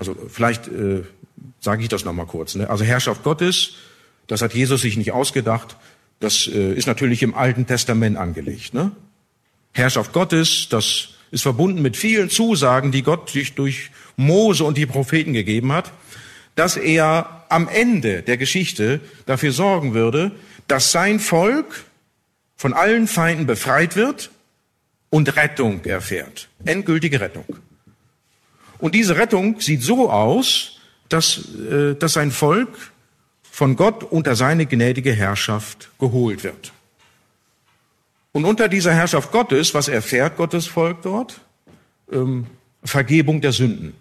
Also vielleicht sage ich das nochmal kurz. Ne? Also Herrschaft Gottes, das hat Jesus sich nicht ausgedacht. Das ist natürlich im Alten Testament angelegt. Ne? Herrschaft Gottes, das ist verbunden mit vielen Zusagen, die Gott sich durch Mose und die Propheten gegeben hat, dass er am Ende der Geschichte dafür sorgen würde, dass sein Volk von allen Feinden befreit wird und Rettung erfährt. Endgültige Rettung. Und diese Rettung sieht so aus, dass sein Volk von Gott unter seine gnädige Herrschaft geholt wird. Und unter dieser Herrschaft Gottes, was erfährt Gottes Volk dort? Vergebung der Sünden.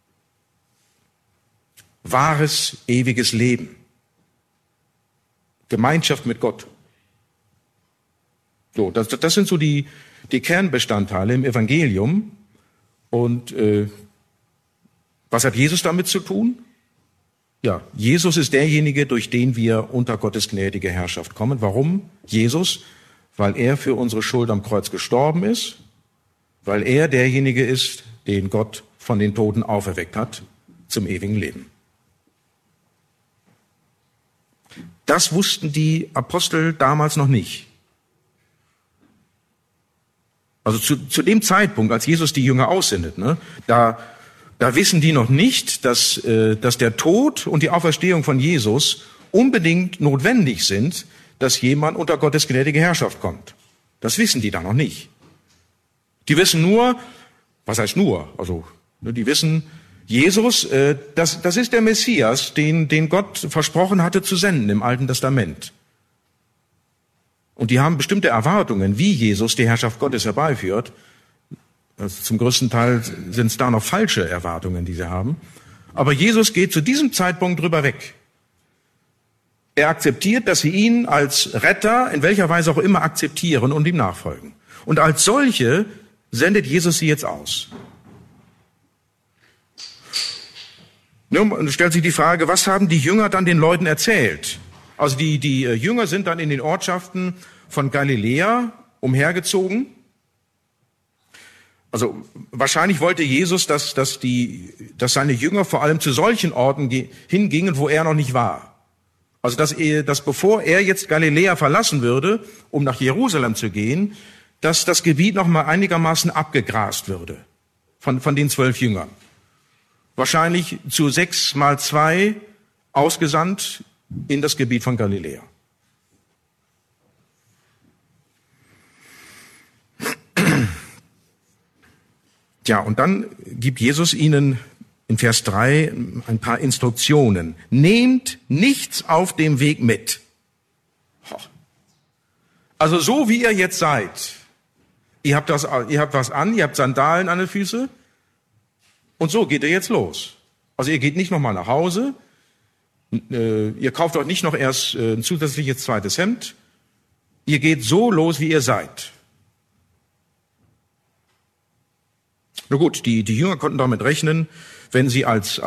Wahres, ewiges Leben. Gemeinschaft mit Gott. So, das sind so die Kernbestandteile im Evangelium. Und was hat Jesus damit zu tun? Ja, Jesus ist derjenige, durch den wir unter Gottes gnädige Herrschaft kommen. Warum? Jesus, weil er für unsere Schuld am Kreuz gestorben ist, weil er derjenige ist, den Gott von den Toten auferweckt hat zum ewigen Leben. Das wussten die Apostel damals noch nicht. Also zu dem Zeitpunkt, als Jesus die Jünger aussendet, ne, da wissen die noch nicht, dass der Tod und die Auferstehung von Jesus unbedingt notwendig sind, dass jemand unter Gottes gnädige Herrschaft kommt. Das wissen die da noch nicht. Die wissen nur, was heißt nur? Also, die wissen, Jesus, das ist der Messias, den Gott versprochen hatte zu senden im Alten Testament. Und die haben bestimmte Erwartungen, wie Jesus die Herrschaft Gottes herbeiführt. Also zum größten Teil sind es da noch falsche Erwartungen, die sie haben. Aber Jesus geht zu diesem Zeitpunkt drüber weg. Er akzeptiert, dass sie ihn als Retter, in welcher Weise auch immer, akzeptieren und ihm nachfolgen. Und als solche sendet Jesus sie jetzt aus. Nun stellt sich die Frage, was haben die Jünger dann den Leuten erzählt? Also die Jünger sind dann in den Ortschaften von Galiläa umhergezogen. Also wahrscheinlich wollte Jesus, dass seine Jünger vor allem zu solchen Orten hingingen, wo er noch nicht war. Also dass bevor er jetzt Galiläa verlassen würde, um nach Jerusalem zu gehen, dass das Gebiet noch mal einigermaßen abgegrast würde von den 12 Jüngern. Wahrscheinlich zu 6x2 ausgesandt in das Gebiet von Galiläa. Ja, und dann gibt Jesus ihnen in Vers 3 ein paar Instruktionen. Nehmt nichts auf dem Weg mit. Also so wie ihr jetzt seid. Ihr habt was an, ihr habt Sandalen an den Füßen. Und so geht ihr jetzt los. Also ihr geht nicht nochmal nach Hause. Ihr kauft euch nicht noch erst ein zusätzliches zweites Hemd. Ihr geht so los, wie ihr seid. Na gut, die Jünger konnten damit rechnen, wenn sie als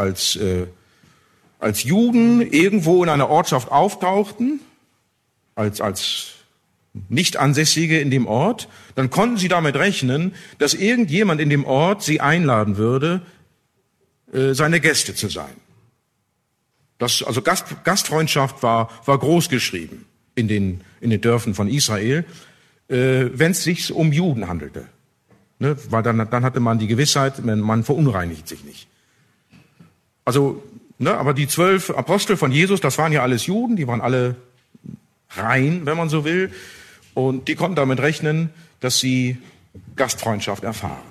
Juden irgendwo in einer Ortschaft auftauchten, als Nicht-Ansässige in dem Ort, dann konnten sie damit rechnen, dass irgendjemand in dem Ort sie einladen würde, seine Gäste zu sein. Also Gastfreundschaft war groß geschrieben in den Dörfern von Israel, wenn es sich um Juden handelte. Ne, weil dann hatte man die Gewissheit, man verunreinigt sich nicht. Also, aber die 12 Apostel von Jesus, das waren ja alles Juden, die waren alle rein, wenn man so will. Und die konnten damit rechnen, dass sie Gastfreundschaft erfahren.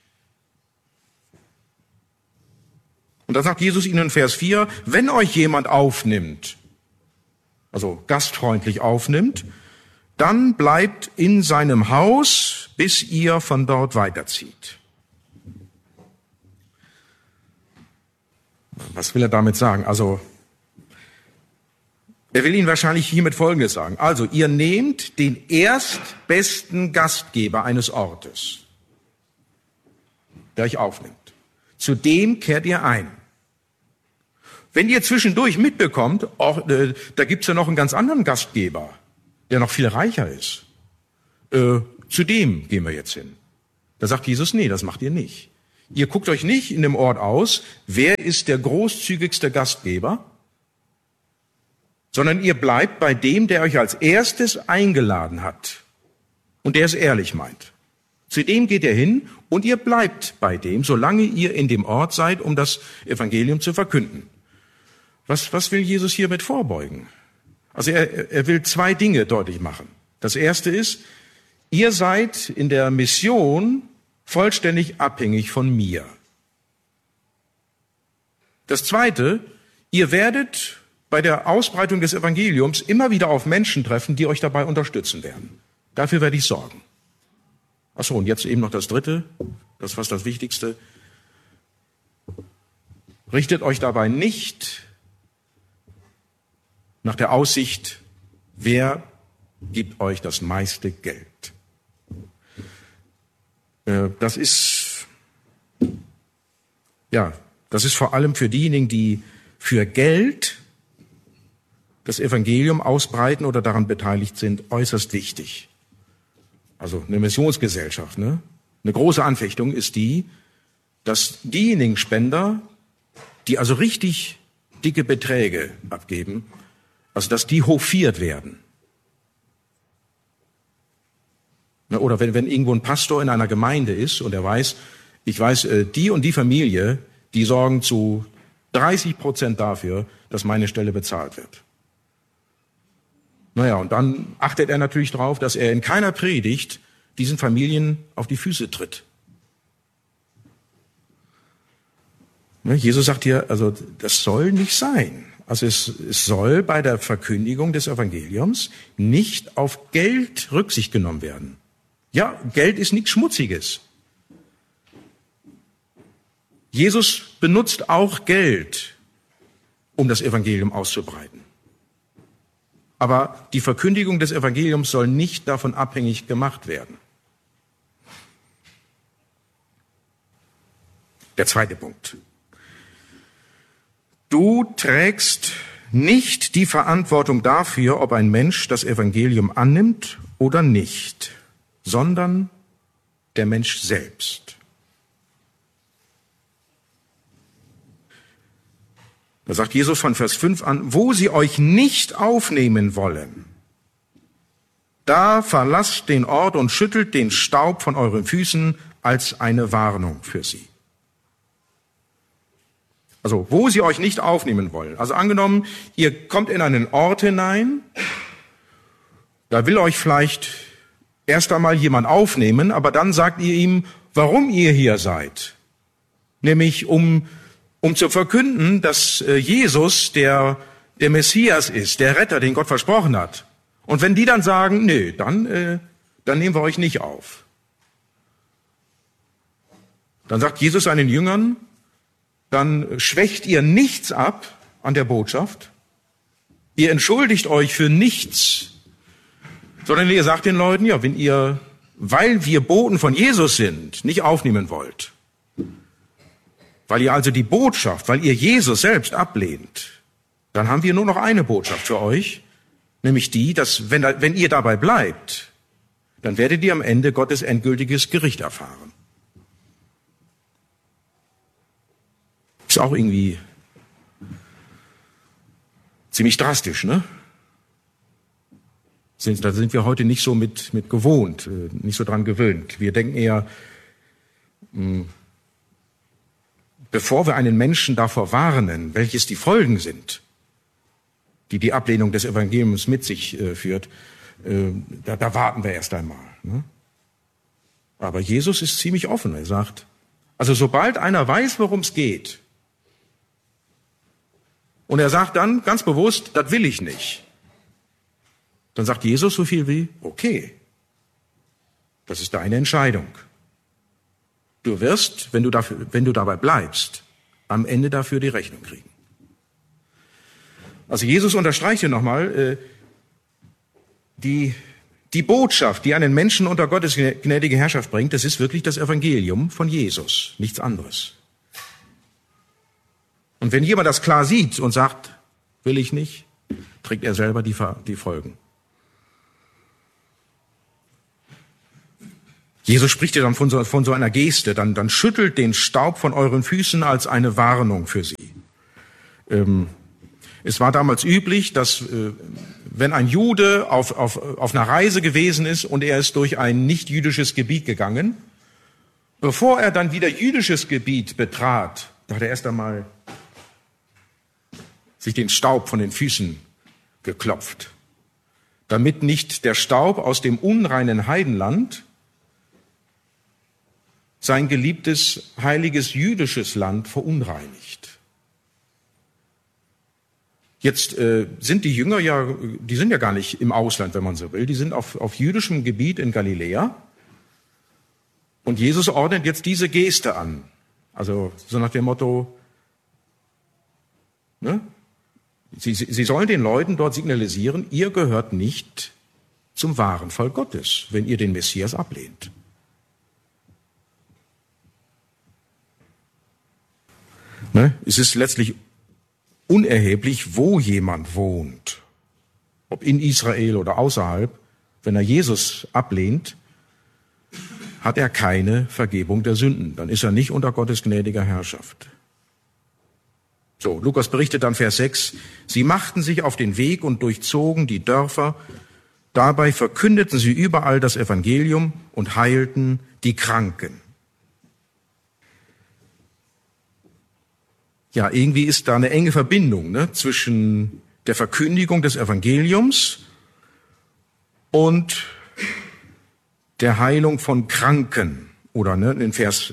Und da sagt Jesus ihnen in Vers 4, wenn euch jemand aufnimmt, also gastfreundlich aufnimmt, dann bleibt in seinem Haus, bis ihr von dort weiterzieht. Was will er damit sagen? Also, er will Ihnen wahrscheinlich hiermit Folgendes sagen. Also, ihr nehmt den erstbesten Gastgeber eines Ortes, der euch aufnimmt. Zu dem kehrt ihr ein. Wenn ihr zwischendurch mitbekommt, da gibt's ja noch einen ganz anderen Gastgeber, der noch viel reicher ist. Zu dem gehen wir jetzt hin. Da sagt Jesus, nee, das macht ihr nicht. Ihr guckt euch nicht in dem Ort aus, wer ist der großzügigste Gastgeber, sondern ihr bleibt bei dem, der euch als erstes eingeladen hat und der es ehrlich meint. Zu dem geht ihr hin und ihr bleibt bei dem, solange ihr in dem Ort seid, um das Evangelium zu verkünden. Was will Jesus hiermit vorbeugen? Also er will zwei Dinge deutlich machen. Das erste ist, ihr seid in der Mission vollständig abhängig von mir. Das zweite, ihr werdet bei der Ausbreitung des Evangeliums immer wieder auf Menschen treffen, die euch dabei unterstützen werden. Dafür werde ich sorgen. Ach so, und jetzt eben noch das dritte, das ist fast das Wichtigste. Richtet euch dabei nicht nach der Aussicht, wer gibt euch das meiste Geld. Das ist vor allem für diejenigen, die für Geld das Evangelium ausbreiten oder daran beteiligt sind, äußerst wichtig. Also eine Missionsgesellschaft, ne? Eine große Anfechtung ist die, dass diejenigen Spender, die also richtig dicke Beträge abgeben, also dass die hofiert werden. Oder wenn irgendwo ein Pastor in einer Gemeinde ist und er weiß, die und die Familie, die sorgen zu 30% dafür, dass meine Stelle bezahlt wird. Naja, und dann achtet er natürlich darauf, dass er in keiner Predigt diesen Familien auf die Füße tritt. Jesus sagt hier, also das soll nicht sein. Also es soll bei der Verkündigung des Evangeliums nicht auf Geld Rücksicht genommen werden. Ja, Geld ist nichts Schmutziges. Jesus benutzt auch Geld, um das Evangelium auszubreiten. Aber die Verkündigung des Evangeliums soll nicht davon abhängig gemacht werden. Der zweite Punkt. Du trägst nicht die Verantwortung dafür, ob ein Mensch das Evangelium annimmt oder nicht, sondern der Mensch selbst. Da sagt Jesus von Vers 5 an, wo sie euch nicht aufnehmen wollen, da verlasst den Ort und schüttelt den Staub von euren Füßen als eine Warnung für sie. Also, wo sie euch nicht aufnehmen wollen. Also angenommen, ihr kommt in einen Ort hinein, da will euch vielleicht erst einmal jemand aufnehmen, aber dann sagt ihr ihm, warum ihr hier seid. Nämlich um zu verkünden, dass Jesus der Messias ist, der Retter, den Gott versprochen hat. Und wenn die dann sagen, nee, dann nehmen wir euch nicht auf. Dann sagt Jesus seinen Jüngern, dann schwächt ihr nichts ab an der Botschaft. Ihr entschuldigt euch für nichts, sondern ihr sagt den Leuten, ja, wenn ihr, weil wir Boten von Jesus sind, nicht aufnehmen wollt, weil ihr also die Botschaft, weil ihr Jesus selbst ablehnt, dann haben wir nur noch eine Botschaft für euch, nämlich die, dass wenn ihr dabei bleibt, dann werdet ihr am Ende Gottes endgültiges Gericht erfahren. Ist auch irgendwie ziemlich drastisch, ne? Da sind wir heute nicht so mit gewohnt, nicht so dran gewöhnt. Wir denken eher, bevor wir einen Menschen davor warnen, welches die Folgen sind, die die Ablehnung des Evangeliums mit sich führt, da warten wir erst einmal. Ne? Aber Jesus ist ziemlich offen. Er sagt, also sobald einer weiß, worum es geht, und er sagt dann ganz bewusst, das will ich nicht, dann sagt Jesus so viel wie, okay, das ist deine Entscheidung. Du wirst, wenn du dabei bleibst, am Ende dafür die Rechnung kriegen. Also Jesus unterstreicht hier nochmal, die Botschaft, die einen Menschen unter Gottes gnädige Herrschaft bringt, das ist wirklich das Evangelium von Jesus, nichts anderes. Und wenn jemand das klar sieht und sagt, will ich nicht, trägt er selber die Folgen. Jesus spricht ja dann von so einer Geste, dann schüttelt den Staub von euren Füßen als eine Warnung für sie. Es war damals üblich, dass wenn ein Jude auf einer Reise gewesen ist und er ist durch ein nicht-jüdisches Gebiet gegangen, bevor er dann wieder jüdisches Gebiet betrat, da hat er erst einmal sich den Staub von den Füßen geklopft, damit nicht der Staub aus dem unreinen Heidenland sein geliebtes, heiliges jüdisches Land verunreinigt. Jetzt sind die Jünger die sind ja gar nicht im Ausland, wenn man so will. Die sind auf jüdischem Gebiet in Galiläa. Und Jesus ordnet jetzt diese Geste an. Also so nach dem Motto, ne? Sie sollen den Leuten dort signalisieren, ihr gehört nicht zum wahren Volk Gottes, wenn ihr den Messias ablehnt. Ne? Es ist letztlich unerheblich, wo jemand wohnt, ob in Israel oder außerhalb. Wenn er Jesus ablehnt, hat er keine Vergebung der Sünden. Dann ist er nicht unter Gottes gnädiger Herrschaft. So, Lukas berichtet dann Vers 6, sie machten sich auf den Weg und durchzogen die Dörfer. Dabei verkündeten sie überall das Evangelium und heilten die Kranken. Ja, irgendwie ist da eine enge Verbindung, ne, zwischen der Verkündigung des Evangeliums und der Heilung von Kranken. Oder ne, in Vers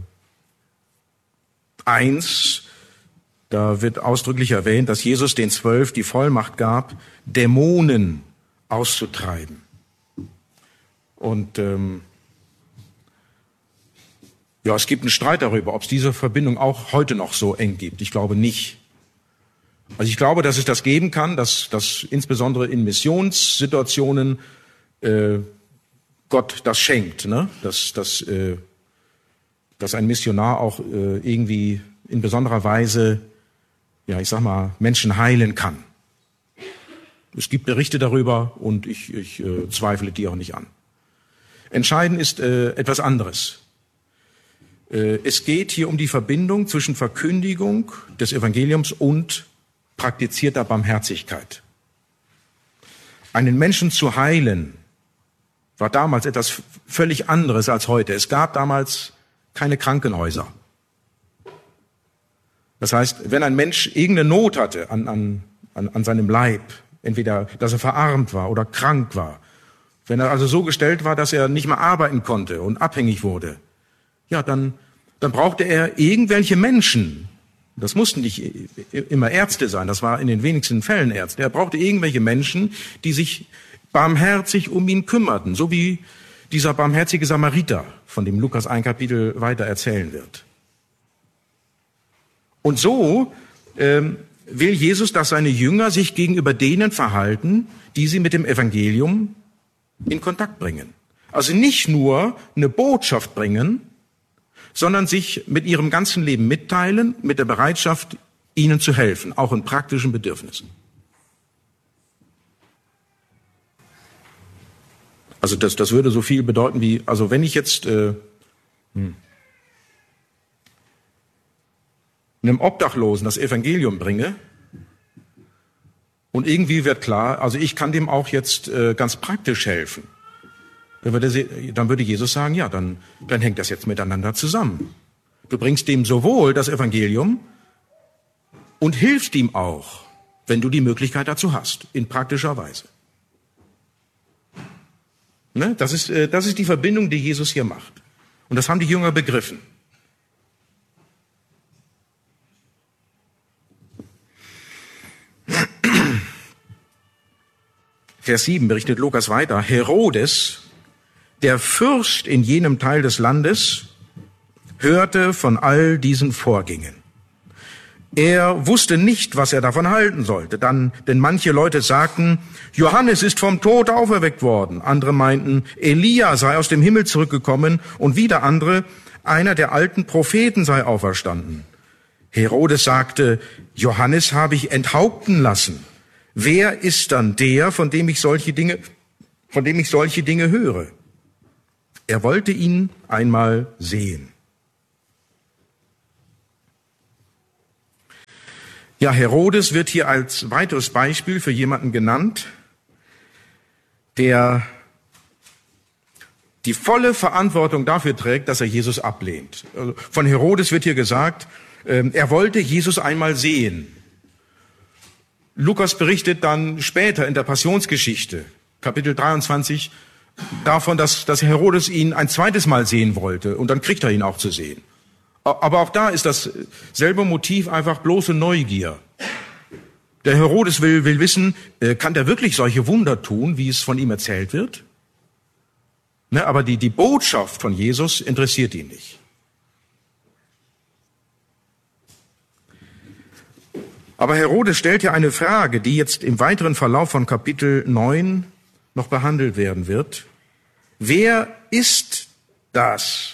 1, da wird ausdrücklich erwähnt, dass Jesus den 12 die Vollmacht gab, Dämonen auszutreiben. Und ja, es gibt einen Streit darüber, ob es diese Verbindung auch heute noch so eng gibt. Ich glaube nicht. Also ich glaube, dass es das geben kann, dass insbesondere in Missionssituationen Gott das schenkt, ne? Dass ein Missionar auch irgendwie in besonderer Weise, ja, ich sag mal, Menschen heilen kann. Es gibt Berichte darüber und ich zweifle die auch nicht an. Entscheidend ist etwas anderes. Es geht hier um die Verbindung zwischen Verkündigung des Evangeliums und praktizierter Barmherzigkeit. Einen Menschen zu heilen war damals etwas völlig anderes als heute. Es gab damals keine Krankenhäuser. Das heißt, wenn ein Mensch irgendeine Not hatte an seinem Leib, entweder, dass er verarmt war oder krank war, wenn er also so gestellt war, dass er nicht mehr arbeiten konnte und abhängig wurde, ja, dann brauchte er irgendwelche Menschen. Das mussten nicht immer Ärzte sein, das war in den wenigsten Fällen Ärzte. Er brauchte irgendwelche Menschen, die sich barmherzig um ihn kümmerten, so wie dieser barmherzige Samariter, von dem Lukas ein Kapitel weiter erzählen wird. Und so will Jesus, dass seine Jünger sich gegenüber denen verhalten, die sie mit dem Evangelium in Kontakt bringen. Also nicht nur eine Botschaft bringen, sondern sich mit ihrem ganzen Leben mitteilen, mit der Bereitschaft, ihnen zu helfen, auch in praktischen Bedürfnissen. Also das würde so viel bedeuten wie, also wenn ich jetzt einem Obdachlosen das Evangelium bringe und irgendwie wird klar, also ich kann dem auch jetzt ganz praktisch helfen. Dann würde Jesus sagen, ja, dann hängt das jetzt miteinander zusammen. Du bringst dem sowohl das Evangelium und hilfst ihm auch, wenn du die Möglichkeit dazu hast, in praktischer Weise. Ne? Das ist die Verbindung, die Jesus hier macht. Und das haben die Jünger begriffen. Vers 7 berichtet Lukas weiter, Herodes, der Fürst in jenem Teil des Landes, hörte von all diesen Vorgängen. Er wusste nicht, was er davon halten sollte, denn manche Leute sagten, Johannes ist vom Tod auferweckt worden. Andere meinten, Elia sei aus dem Himmel zurückgekommen und wieder andere, einer der alten Propheten sei auferstanden. Herodes sagte, Johannes habe ich enthaupten lassen. Wer ist dann der, von dem ich solche Dinge höre? Er wollte ihn einmal sehen. Ja, Herodes wird hier als weiteres Beispiel für jemanden genannt, der die volle Verantwortung dafür trägt, dass er Jesus ablehnt. Also von Herodes wird hier gesagt, er wollte Jesus einmal sehen. Lukas berichtet dann später in der Passionsgeschichte, Kapitel 23, davon, dass Herodes ihn ein zweites Mal sehen wollte und dann kriegt er ihn auch zu sehen. Aber auch da ist dasselbe Motiv, einfach bloße Neugier. Der Herodes will wissen, kann der wirklich solche Wunder tun, wie es von ihm erzählt wird? Ne, aber die Botschaft von Jesus interessiert ihn nicht. Aber Herodes stellt ja eine Frage, die jetzt im weiteren Verlauf von Kapitel 9 noch behandelt werden wird. Wer ist das?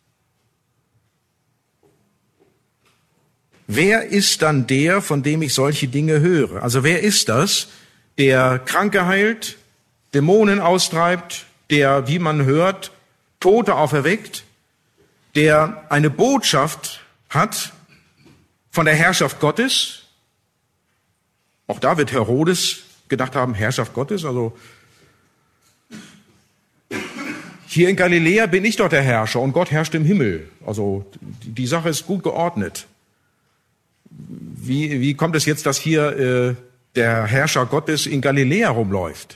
Wer ist dann der, von dem ich solche Dinge höre? Also wer ist das, der Kranke heilt, Dämonen austreibt, der, wie man hört, Tote auferweckt, der eine Botschaft hat von der Herrschaft Gottes? Auch da wird Herodes gedacht haben, Herrschaft Gottes, also hier in Galiläa bin ich doch der Herrscher und Gott herrscht im Himmel. Also die Sache ist gut geordnet. Wie kommt es jetzt, dass hier der Herrscher Gottes in Galiläa rumläuft?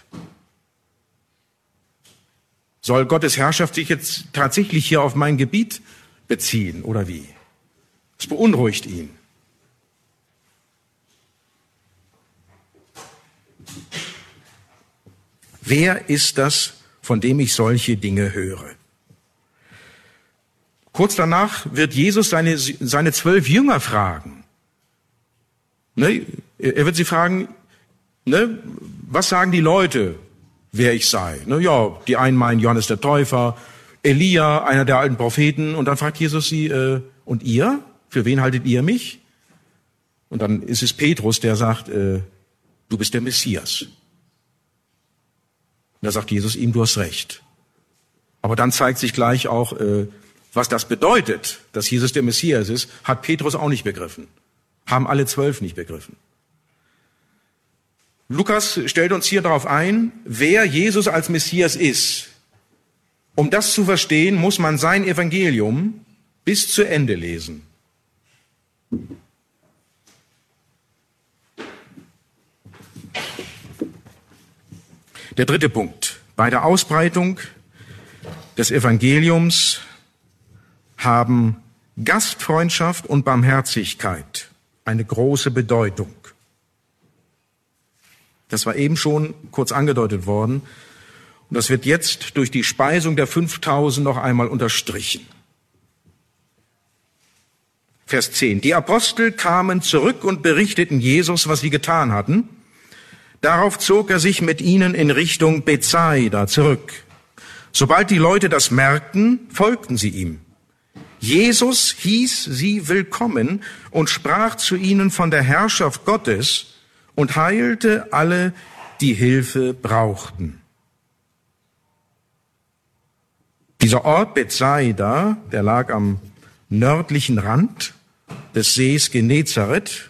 Soll Gottes Herrschaft sich jetzt tatsächlich hier auf mein Gebiet beziehen oder wie? Das beunruhigt ihn. Wer ist das, von dem ich solche Dinge höre? Kurz danach wird Jesus seine 12 Jünger fragen. Ne? Er wird sie fragen, ne? Was sagen die Leute, wer ich sei? Ne? Ja, die einen meinen Johannes der Täufer, Elia, einer der alten Propheten. Und dann fragt Jesus sie, und ihr? Für wen haltet ihr mich? Und dann ist es Petrus, der sagt, du bist der Messias. Und da sagt Jesus ihm, du hast recht. Aber dann zeigt sich gleich auch, was das bedeutet, dass Jesus der Messias ist, hat Petrus auch nicht begriffen. Haben alle 12 nicht begriffen. Lukas stellt uns hier darauf ein, wer Jesus als Messias ist. Um das zu verstehen, muss man sein Evangelium bis zu Ende lesen. Der dritte Punkt. Bei der Ausbreitung des Evangeliums haben Gastfreundschaft und Barmherzigkeit eine große Bedeutung. Das war eben schon kurz angedeutet worden. Und das wird jetzt durch die Speisung der 5000 noch einmal unterstrichen. Vers 10. Die Apostel kamen zurück und berichteten Jesus, was sie getan hatten. Darauf zog er sich mit ihnen in Richtung Bethsaida zurück. Sobald die Leute das merkten, folgten sie ihm. Jesus hieß sie willkommen und sprach zu ihnen von der Herrschaft Gottes und heilte alle, die Hilfe brauchten. Dieser Ort Bethsaida, der lag am nördlichen Rand des Sees Genezareth.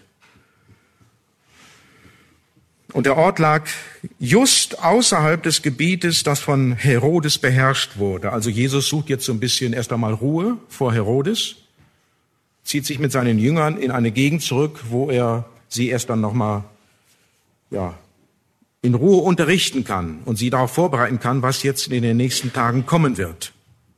Und der Ort lag just außerhalb des Gebietes, das von Herodes beherrscht wurde. Also Jesus sucht jetzt so ein bisschen erst einmal Ruhe vor Herodes, zieht sich mit seinen Jüngern in eine Gegend zurück, wo er sie erst dann nochmal in Ruhe unterrichten kann und sie darauf vorbereiten kann, was jetzt in den nächsten Tagen kommen wird.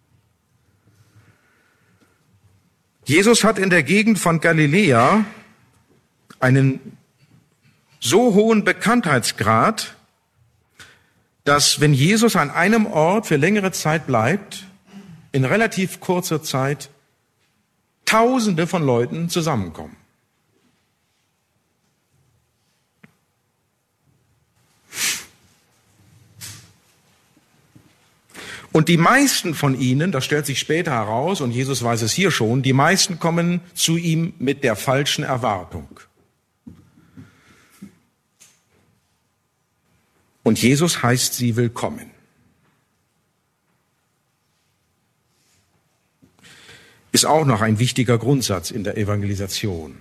Jesus hat in der Gegend von Galiläa einen so hohen Bekanntheitsgrad, dass wenn Jesus an einem Ort für längere Zeit bleibt, in relativ kurzer Zeit Tausende von Leuten zusammenkommen. Und die meisten von ihnen, das stellt sich später heraus, und Jesus weiß es hier schon, die meisten kommen zu ihm mit der falschen Erwartung. Und Jesus heißt sie willkommen. ist auch noch ein wichtiger Grundsatz in der Evangelisation.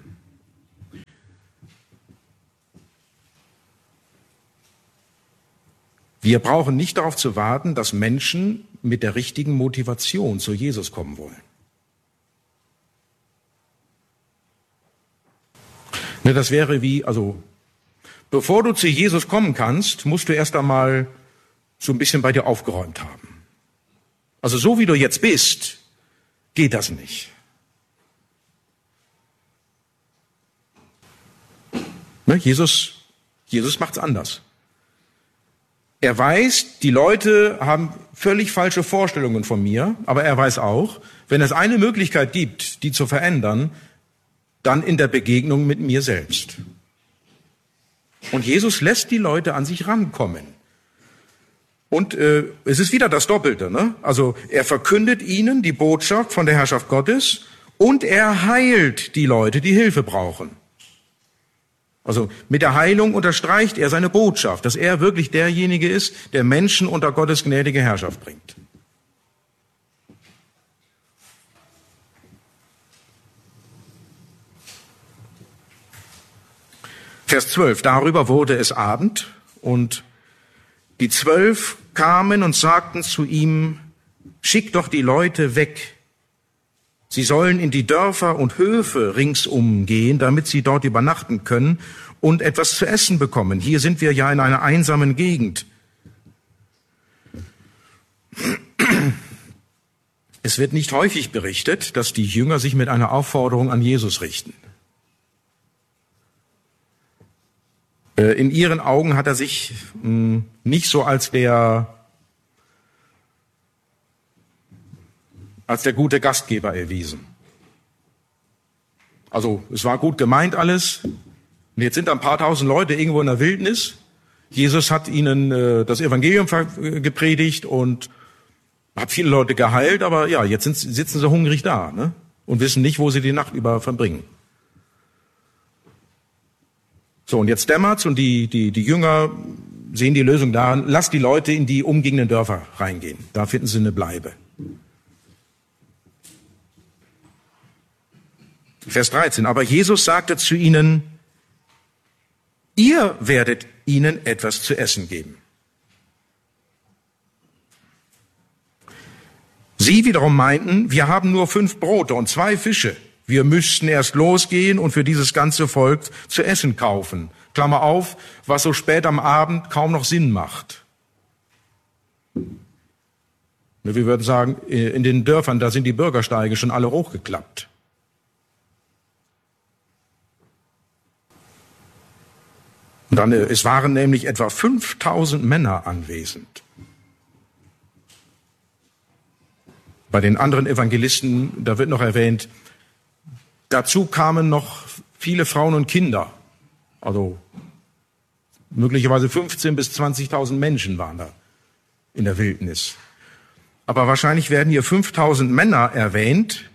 Wir brauchen nicht darauf zu warten, dass Menschen mit der richtigen Motivation zu Jesus kommen wollen. Das wäre bevor du zu Jesus kommen kannst, musst du erst einmal so ein bisschen bei dir aufgeräumt haben. Also so wie du jetzt bist, geht das nicht. Jesus macht's anders. Er weiß, die Leute haben völlig falsche Vorstellungen von mir, aber er weiß auch, wenn es eine Möglichkeit gibt, die zu verändern, dann in der Begegnung mit mir selbst. Und Jesus lässt die Leute an sich rankommen. Und es ist wieder das Doppelte, ne? Also er verkündet ihnen die Botschaft von der Herrschaft Gottes und er heilt die Leute, die Hilfe brauchen. Also mit der Heilung unterstreicht er seine Botschaft, dass er wirklich derjenige ist, der Menschen unter Gottes gnädige Herrschaft bringt. Vers 12, darüber wurde es Abend und die 12 kamen und sagten zu ihm, schick doch die Leute weg. Sie sollen in die Dörfer und Höfe ringsum gehen, damit sie dort übernachten können und etwas zu essen bekommen. Hier sind wir ja in einer einsamen Gegend. Es wird nicht häufig berichtet, dass die Jünger sich mit einer Aufforderung an Jesus richten. In ihren Augen hat er sich nicht so als der gute Gastgeber erwiesen. Also es war gut gemeint alles. Und jetzt sind da ein paar tausend Leute irgendwo in der Wildnis. Jesus hat ihnen das Evangelium gepredigt und hat viele Leute geheilt. Aber ja, jetzt sitzen sie hungrig da, ne? Und wissen nicht, wo sie die Nacht über verbringen. So, und jetzt dämmert's und die Jünger sehen die Lösung daran, lasst die Leute in die umliegenden Dörfer reingehen. Da finden sie eine Bleibe. Vers 13. Aber Jesus sagte zu ihnen, ihr werdet ihnen etwas zu essen geben. Sie wiederum meinten, wir haben nur 5 Brote und 2 Fische. Wir müssten erst losgehen und für dieses ganze Volk zu essen kaufen. Klammer auf, was so spät am Abend kaum noch Sinn macht. Wir würden sagen, in den Dörfern, da sind die Bürgersteige schon alle hochgeklappt. Und dann, es waren nämlich etwa 5000 Männer anwesend. Bei den anderen Evangelisten, da wird noch erwähnt, dazu kamen noch viele Frauen und Kinder. Also möglicherweise 15.000 bis 20.000 Menschen waren da in der Wildnis. Aber wahrscheinlich werden hier 5.000 Männer erwähnt,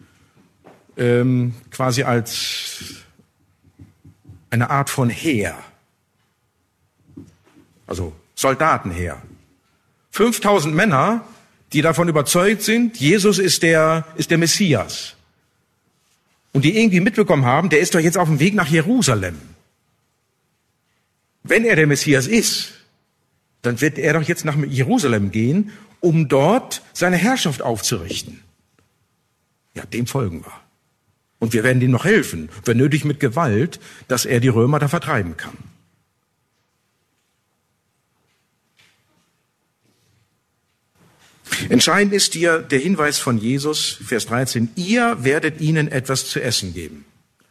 quasi als eine Art von Heer. Also Soldatenheer. 5.000 Männer, die davon überzeugt sind, Jesus ist der Messias. Und die irgendwie mitbekommen haben, der ist doch jetzt auf dem Weg nach Jerusalem. Wenn er der Messias ist, dann wird er doch jetzt nach Jerusalem gehen, um dort seine Herrschaft aufzurichten. Ja, dem folgen wir. Und wir werden ihm noch helfen, wenn nötig mit Gewalt, dass er die Römer da vertreiben kann. Entscheidend ist hier der Hinweis von Jesus, Vers 13, ihr werdet ihnen etwas zu essen geben.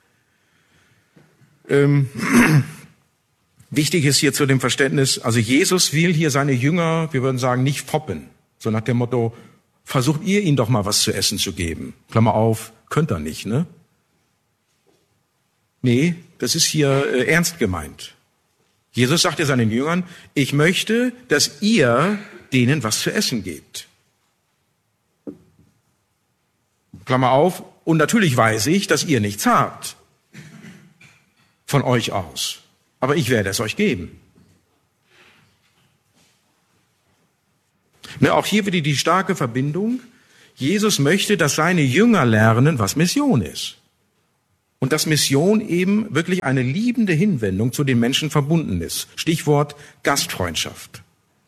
Wichtig ist hier zu dem Verständnis, also Jesus will hier seine Jünger, wir würden sagen, nicht foppen, so nach dem Motto, versucht ihr ihnen doch mal was zu essen zu geben. Klammer auf, könnt ihr nicht, ne? Nee, das ist hier ernst gemeint. Jesus sagte seinen Jüngern, ich möchte, dass ihr denen was zu essen gebt. Klammer auf, und natürlich weiß ich, dass ihr nichts habt von euch aus. Aber ich werde es euch geben. Auch hier wieder die starke Verbindung. Jesus möchte, dass seine Jünger lernen, was Mission ist. Und dass Mission eben wirklich eine liebende Hinwendung zu den Menschen verbunden ist. Stichwort Gastfreundschaft.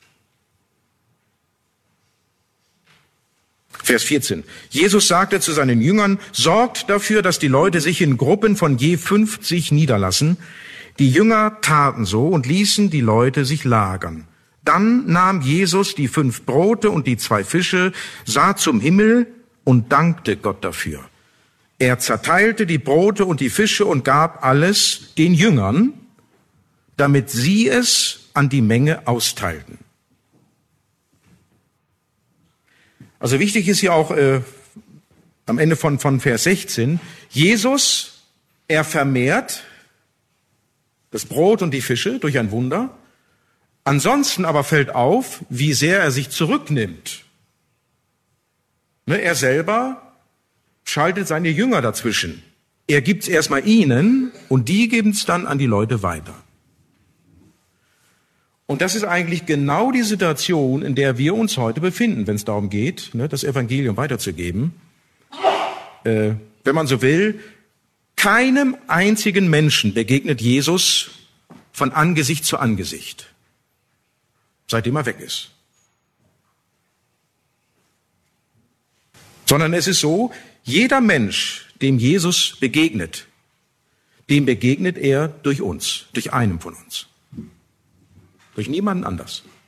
Vers 14. Jesus sagte zu seinen Jüngern, sorgt dafür, dass die Leute sich in Gruppen von je 50 niederlassen. Die Jünger taten so und ließen die Leute sich lagern. Dann nahm Jesus die 5 Brote und die 2 Fische, sah zum Himmel und dankte Gott dafür. Er zerteilte die Brote und die Fische und gab alles den Jüngern, damit sie es an die Menge austeilten. Also wichtig ist hier auch am Ende von Vers 16, Jesus, er vermehrt das Brot und die Fische durch ein Wunder. Ansonsten aber fällt auf, wie sehr er sich zurücknimmt. Er selber schaltet seine Jünger dazwischen. Er gibt es erstmal ihnen und die geben es dann an die Leute weiter. Und das ist eigentlich genau die Situation, in der wir uns heute befinden, wenn es darum geht, das Evangelium weiterzugeben. Wenn man so will, keinem einzigen Menschen begegnet Jesus von Angesicht zu Angesicht, seitdem er weg ist. Sondern es ist so, jeder Mensch, dem Jesus begegnet, dem begegnet er durch uns, durch einen von uns. Durch niemanden anders.